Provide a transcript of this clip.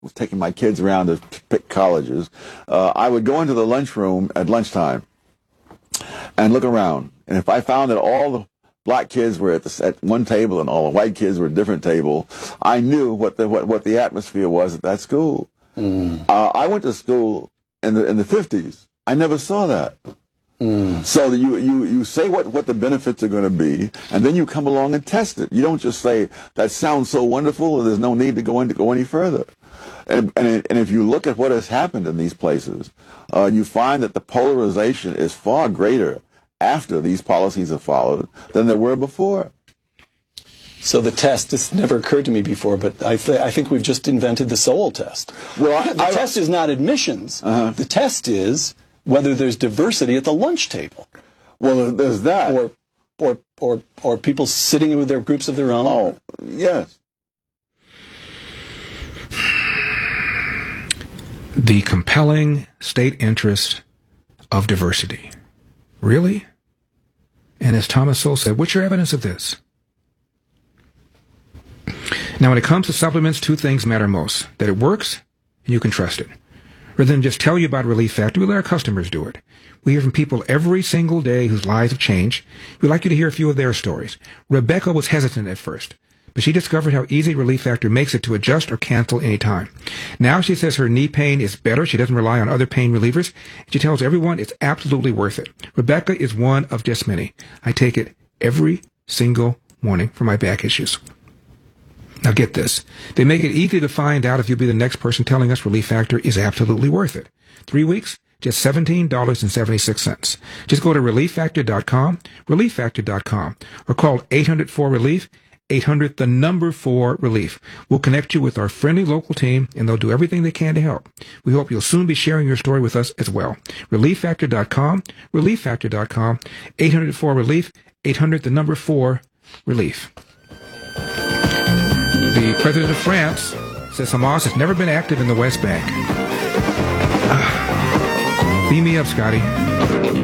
was taking my kids around to pick colleges, I would go into the lunchroom at lunchtime and look around. And if I found that all the black kids were at one table and all the white kids were at a different table, I knew what the atmosphere was at that school. I went to school in the 50s. I never saw that. So you say what the benefits are going to be, and then you come along and test it. You don't just say, that sounds so wonderful, and there's no need to go any further. And if you look at what has happened in these places, you find that the polarization is far greater after these policies are followed than there were before. So the test, this never occurred to me before, but I think we've just invented the soul test. Well, the test is not admissions. The test is whether there's diversity at the lunch table. Well, there's that. Or people sitting with their groups of their own. Oh, yes. The compelling state interest of diversity. Really? And as Thomas Sowell said, what's your evidence of this? Now, when it comes to supplements, two things matter most. That it works, and you can trust it. Rather than just tell you about Relief Factor, we let our customers do it. We hear from people every single day whose lives have changed. We'd like you to hear a few of their stories. Rebecca was hesitant at first, but she discovered how easy Relief Factor makes it to adjust or cancel anytime. Now she says her knee pain is better. She doesn't rely on other pain relievers. She tells everyone it's absolutely worth it. Rebecca is one of just many. I take it every single morning for my back issues. Now get this. They make it easy to find out if you'll be the next person telling us Relief Factor is absolutely worth it. 3 weeks, just $17.76. Just go to ReliefFactor.com, ReliefFactor.com, or call 800-4-RELIEF, 800-4-RELIEF. We'll connect you with our friendly local team, and they'll do everything they can to help. We hope you'll soon be sharing your story with us as well. ReliefFactor.com, ReliefFactor.com, 800-4-RELIEF, 800-4-RELIEF. The president of France says Hamas has never been active in the West Bank. Beam me up, Scotty.